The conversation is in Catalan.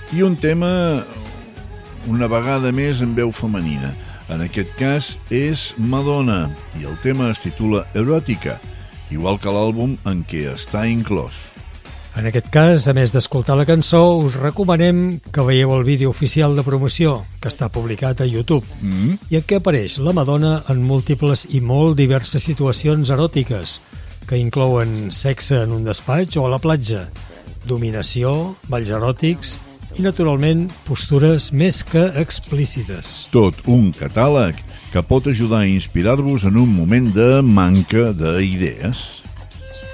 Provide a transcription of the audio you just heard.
I un tema, una vegada més, en veu femenina. En aquest cas és Madonna, i el tema es titula Eròtica, igual que l'àlbum en què està inclòs. En aquest cas, a més d'escoltar la cançó, us recomanem que veieu el vídeo oficial de promoció, que està publicat a YouTube, i en què apareix la Madonna en múltiples i molt diverses situacions eròtiques, que inclouen sexe en un despatx o a la platja, dominació, balls eròtics i, naturalment, postures més que explícites. Tot un catàleg que pot ajudar a inspirar-vos en un moment de manca d'idees.